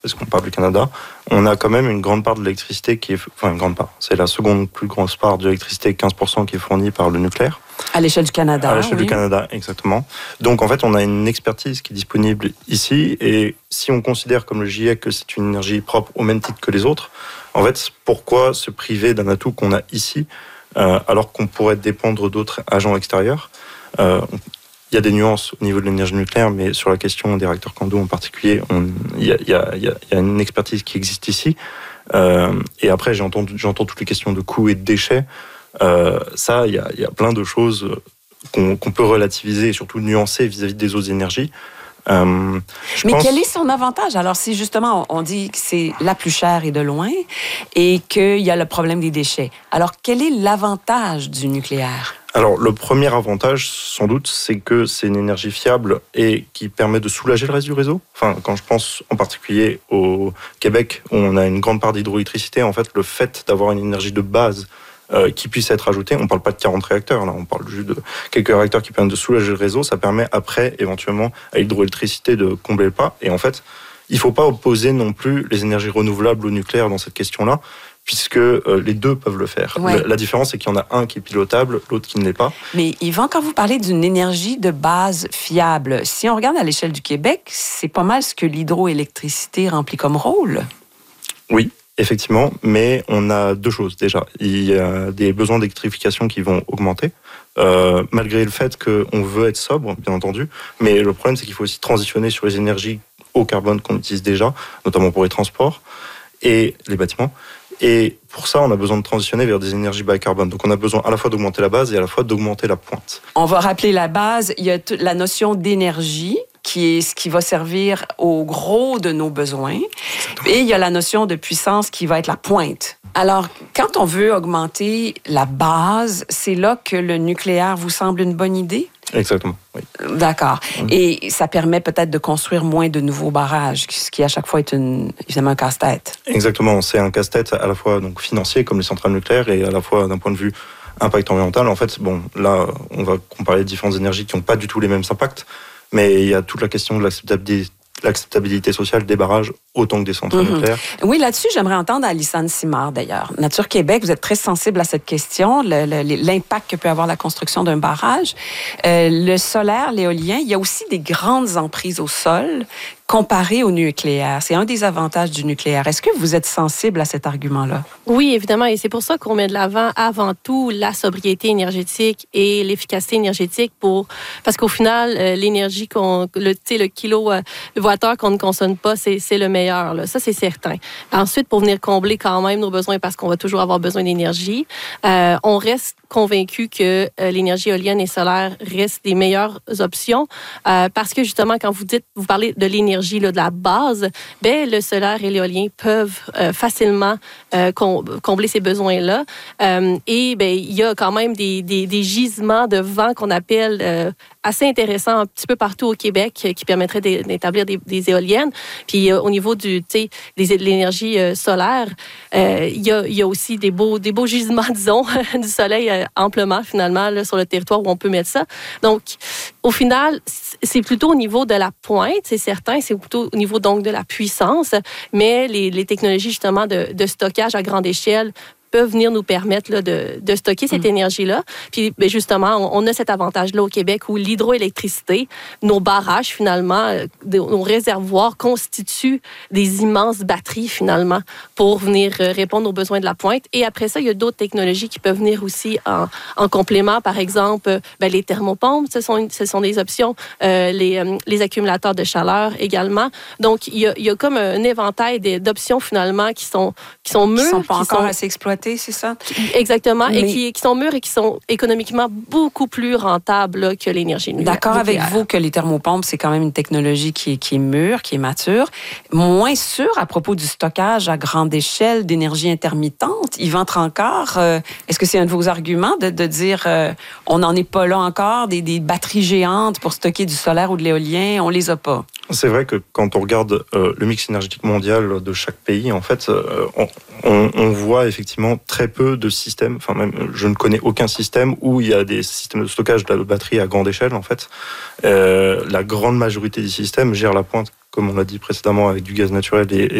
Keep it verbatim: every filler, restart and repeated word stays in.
parce qu'on parle du Canada, on a quand même une grande part de l'électricité qui est... Enfin, une grande part. C'est la seconde plus grosse part de l'électricité, quinze pour cent, qui est fournie par le nucléaire. À l'échelle du Canada. À l'échelle oui. du Canada, exactement. Donc, en fait, on a une expertise qui est disponible ici. Et si on considère, comme le GIEC, que c'est une énergie propre au même titre que les autres, en fait, pourquoi se priver d'un atout qu'on a ici, euh, alors qu'on pourrait dépendre d'autres agents extérieurs ? euh, Il y a des nuances au niveau de l'énergie nucléaire, mais sur la question des réacteurs Kondo en particulier, on, il, y a, il, y a, il y a une expertise qui existe ici. Euh, et après, j'entends, j'entends toutes les questions de coûts et de déchets. Euh, ça, il y, a, il y a plein de choses qu'on, qu'on peut relativiser et surtout nuancer vis-à-vis des autres énergies. Euh, Mais pense... quel est son avantage? Alors, si justement on dit que c'est la plus chère et de loin et qu'il y a le problème des déchets, alors quel est l'avantage du nucléaire? Alors, le premier avantage, sans doute, c'est que c'est une énergie fiable et qui permet de soulager le reste du réseau. Enfin, quand je pense en particulier au Québec, où on a une grande part d'hydroélectricité, en fait, le fait d'avoir une énergie de base euh, qui puisse être ajoutée, on ne parle pas de quarante réacteurs, là, on parle juste de quelques réacteurs qui permettent de soulager le réseau, ça permet après, éventuellement, à l'hydroélectricité de combler le pas. Et en fait, il ne faut pas opposer non plus les énergies renouvelables au nucléaire dans cette question-là, puisque euh, les deux peuvent le faire. Ouais. La, la différence, c'est qu'il y en a un qui est pilotable, l'autre qui ne l'est pas. Mais Yvan, quand vous parlez d'une énergie de base fiable, si on regarde à l'échelle du Québec, c'est pas mal ce que l'hydroélectricité remplit comme rôle. Oui, effectivement, mais on a deux choses déjà. Il y a des besoins d'électrification qui vont augmenter, euh, malgré le fait qu'on veut être sobre, bien entendu, mais le problème, c'est qu'il faut aussi transitionner sur les énergies au carbone qu'on utilise déjà, notamment pour les transports et les bâtiments. Et pour ça, on a besoin de transitionner vers des énergies bas carbone. Donc, on a besoin à la fois d'augmenter la base et à la fois d'augmenter la pointe. On va rappeler la base. Il y a t- la notion d'énergie, qui est ce qui va servir au gros de nos besoins. Exactement. Et il y a la notion de puissance qui va être la pointe. Alors, quand on veut augmenter la base, c'est là que le nucléaire vous semble une bonne idée? Exactement, oui. D'accord. Mmh. Et ça permet peut-être de construire moins de nouveaux barrages, ce qui à chaque fois est une, évidemment un casse-tête. Exactement. C'est un casse-tête à la fois donc, financier, comme les centrales nucléaires, et à la fois d'un point de vue impact environnemental. En fait, bon, là, on va comparer différentes énergies qui n'ont pas du tout les mêmes impacts, mais il y a toute la question de l'acceptabilité, l'acceptabilité sociale des barrages autant que des centrales mmh. nucléaires. Oui, là-dessus, j'aimerais entendre Alissane Simard, d'ailleurs. Nature Québec, vous êtes très sensible à cette question, le, le, l'impact que peut avoir la construction d'un barrage. Euh, le solaire, l'éolien, il y a aussi des grandes emprises au sol comparées au nucléaire. C'est un des avantages du nucléaire. Est-ce que vous êtes sensible à cet argument-là? Oui, évidemment, et c'est pour ça qu'on met de l'avant avant tout la sobriété énergétique et l'efficacité énergétique pour parce qu'au final, euh, l'énergie qu'on le, le kilowattheure qu'on ne consomme pas, c'est, c'est le meilleur. Là. Ça, c'est certain. Ensuite, pour venir combler quand même nos besoins, parce qu'on va toujours avoir besoin d'énergie, euh, on reste convaincu que euh, l'énergie éolienne et solaire restent les meilleures options euh, parce que justement, quand vous dites, vous parlez de l'énergie là, de la base, ben le solaire et l'éolien peuvent euh, facilement euh, com- combler ces besoins-là. Euh, et ben il y a quand même des, des, des gisements de vent qu'on appelle euh, assez intéressants un petit peu partout au Québec qui permettraient d'établir des, des éoliennes. Puis euh, au niveau du, tu sais, de l'énergie euh, solaire, euh, il y a, il y a aussi des beaux, des beaux gisements, disons, du soleil euh, amplement finalement là, sur le territoire où on peut mettre ça. Donc, au final, c'est plutôt au niveau de la pointe, c'est certain, c'est plutôt au niveau donc de la puissance, mais les, les technologies justement de, de stockage à grande échelle peuvent venir nous permettre là, de, de stocker cette mmh. énergie-là. Puis bien, justement, on, on a cet avantage-là au Québec où l'hydroélectricité, nos barrages finalement, euh, nos réservoirs constituent des immenses batteries finalement pour venir euh, répondre aux besoins de la pointe. Et après ça, il y a d'autres technologies qui peuvent venir aussi en, en complément. Par exemple, euh, ben, les thermopompes, ce sont, ce sont des options. Euh, les, euh, les accumulateurs de chaleur également. Donc, il y a, il y a comme un éventail d'options finalement qui sont, qui sont mûres. Qui ne sont pas qui encore sont, assez exploitées. C'est ça? Exactement, Mais... et qui, qui sont mûres et qui sont économiquement beaucoup plus rentables là, que l'énergie nucléaire. D'accord avec vous que les thermopompes, c'est quand même une technologie qui est, qui est mûre, qui est mature. Moins sûr à propos du stockage à grande échelle d'énergie intermittente. Yvan Trancard, euh, est-ce que c'est un de vos arguments de, de dire euh, on n'en est pas là encore, des, des batteries géantes pour stocker du solaire ou de l'éolien, on les a pas? C'est vrai que quand on regarde euh, le mix énergétique mondial de chaque pays, en fait, euh, on, on, on voit effectivement très peu de systèmes. Enfin, même, je ne connais aucun système où il y a des systèmes de stockage de la batterie à grande échelle. En fait, euh, la grande majorité des systèmes gèrent la pointe, comme on l'a dit précédemment, avec du gaz naturel et, et